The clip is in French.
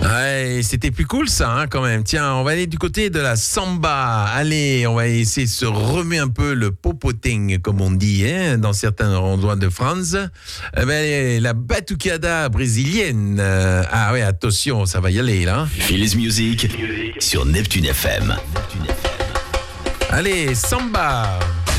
Ouais, c'était plus cool ça, hein, quand même. Tiens, on va aller du côté de la samba. Allez, on va essayer de se remuer un peu le popoting, comme on dit, hein, dans certains endroits de France. La batucada brésilienne. Ah ouais, attention, ça va y aller là. Phili's Music sur Neptune FM. Allez, samba.